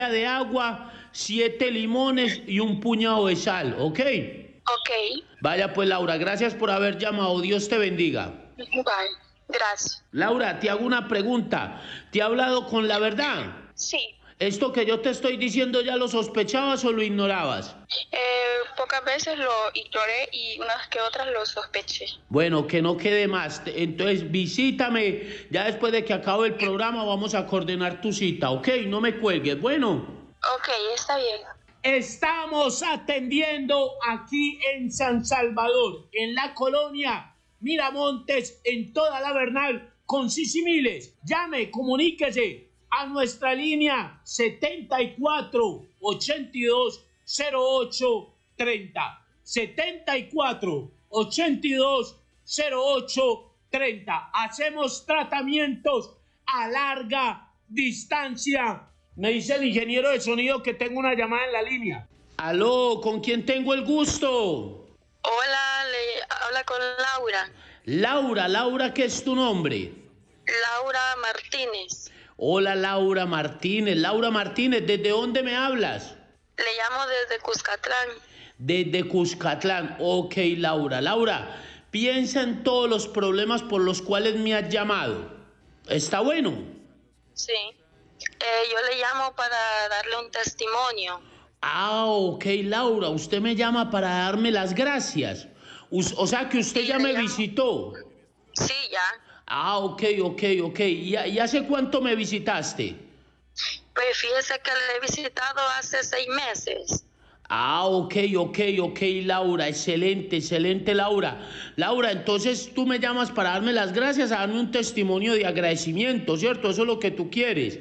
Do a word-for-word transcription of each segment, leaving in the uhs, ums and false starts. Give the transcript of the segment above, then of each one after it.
de agua, siete limones y un puñado de sal, ¿ok? Ok. Vaya pues, Laura, gracias por haber llamado. Dios te bendiga. Bye. Gracias. Laura, te hago una pregunta. ¿Te ha hablado con la verdad? Sí. ¿Esto que yo te estoy diciendo ya lo sospechabas o lo ignorabas? Eh, pocas veces lo ignoré y unas que otras lo sospeché. Bueno, que no quede más. Entonces visítame. Ya después de que acabe el programa vamos a coordinar tu cita, ¿ok? No me cuelgues. Bueno. Ok, está bien. Estamos atendiendo aquí en San Salvador, en la colonia Miramontes, en toda la Bernal, con Sisimiles. Llame, comuníquese a nuestra línea setenta y cuatro, ochenta y dos, cero ocho, treinta. setenta y cuatro, ochenta y dos, cero ocho, treinta. Hacemos tratamientos a larga distancia. Me dice el ingeniero de sonido que tengo una llamada en la línea. Aló, ¿con quién tengo el gusto? Hola, le habla con Laura. Laura, Laura, ¿qué es tu nombre? Laura Martínez. Hola, Laura Martínez. Laura Martínez, ¿desde dónde me hablas? Le llamo desde Cuscatlán. Desde Cuscatlán. Ok, Laura. Laura, piensa en todos los problemas por los cuales me has llamado. ¿Está bueno? Sí. Eh, yo le llamo para darle un testimonio. Ah, ok, Laura. Usted me llama para darme las gracias. O sea que usted Sí, ya le me llamo. visitó. Sí, ya. Ah, ok, ok, ok. ¿Y, y hace cuánto me visitaste? Pues fíjese que le he visitado hace seis meses. Ah, ok, ok, ok, Laura. Excelente, excelente, Laura. Laura, entonces tú me llamas para darme las gracias, a darme un testimonio de agradecimiento, ¿cierto? Eso es lo que tú quieres.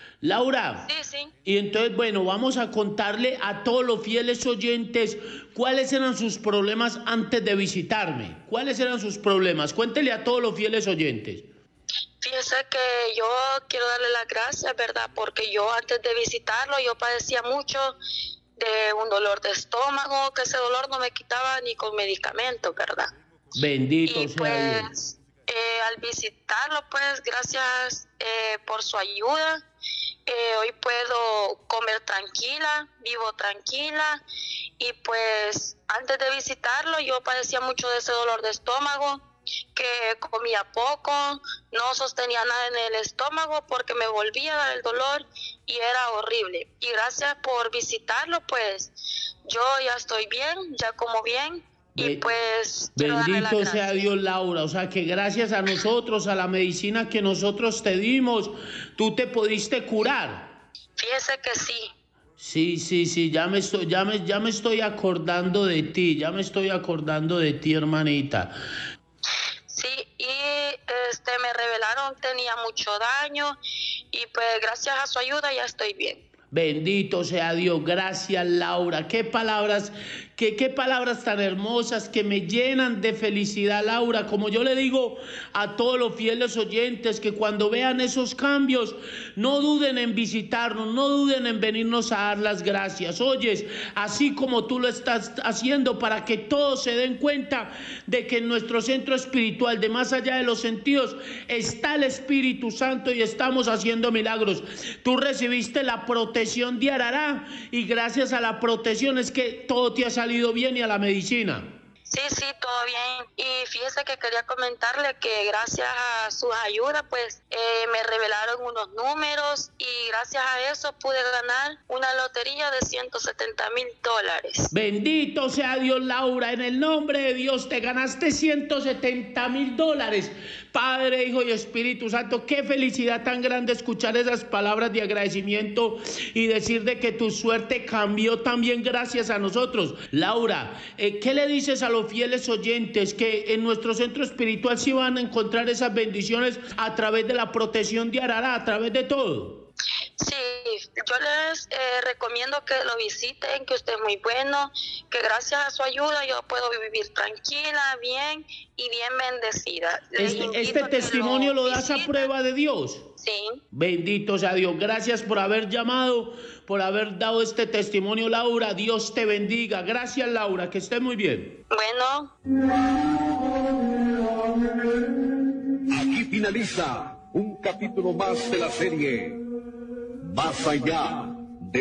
Laura. Sí, sí. Y entonces, bueno, vamos a contarle a todos los fieles oyentes cuáles eran sus problemas antes de visitarme. ¿Cuáles eran sus problemas? Cuéntele a todos los fieles oyentes. Fíjese que yo quiero darle las gracias, ¿verdad? Porque yo antes de visitarlo, yo padecía mucho de un dolor de estómago, que ese dolor no me quitaba ni con medicamentos, ¿verdad? Bendito y sea pues, Dios. Eh, al visitarlo, pues, gracias eh, por su ayuda. Eh, hoy puedo comer tranquila, vivo tranquila y pues antes de visitarlo yo padecía mucho de ese dolor de estómago, que comía poco, no sostenía nada en el estómago porque me volvía a dar el dolor y era horrible. Y gracias por visitarlo, pues yo ya estoy bien, ya como bien. Y pues bendito sea Dios, Laura. O sea que gracias a nosotros, a la medicina que nosotros te dimos, tú te pudiste curar. Fíjese que sí. Sí, sí, sí, ya me estoy, ya me, ya me estoy acordando de ti, ya me estoy acordando de ti, hermanita. Sí, y este me revelaron tenía mucho daño y pues gracias a su ayuda ya estoy bien. Bendito sea Dios, gracias, Laura. Qué palabras, qué, qué palabras tan hermosas que me llenan de felicidad, Laura. Como yo le digo a todos los fieles oyentes, que cuando vean esos cambios, no duden en visitarnos, no duden en venirnos a dar las gracias. Oyes, así como tú lo estás haciendo, para que todos se den cuenta de que en nuestro centro espiritual, de más allá de los sentidos, está el Espíritu Santo y estamos haciendo milagros. Tú recibiste la protección de Arará y gracias a la protección es que todo te ha salido bien, y a la medicina. Sí, sí, todo bien. Y fíjese que quería comentarle que gracias a sus ayudas, pues eh, me revelaron unos números y gracias a eso pude ganar una lotería de ciento setenta mil dólares. Bendito sea Dios, Laura. En el nombre de Dios te ganaste ciento setenta mil dólares. Padre, Hijo y Espíritu Santo, qué felicidad tan grande escuchar esas palabras de agradecimiento y decir de que tu suerte cambió también gracias a nosotros. Laura, eh, ¿qué le dices a los fieles oyentes que en nuestro centro espiritual sí van a encontrar esas bendiciones a través de la protección de Arará, a través de todo? Sí, yo les eh, recomiendo que lo visiten, que usted es muy bueno, que gracias a su ayuda yo puedo vivir tranquila, bien y bien bendecida. Este, este testimonio lo, lo das a prueba de Dios. Sí. Bendito sea Dios. Gracias por haber llamado, por haber dado este testimonio, Laura. Dios te bendiga. Gracias, Laura. Que estés muy bien. Bueno. Aquí finaliza un capítulo más de la serie Más Allá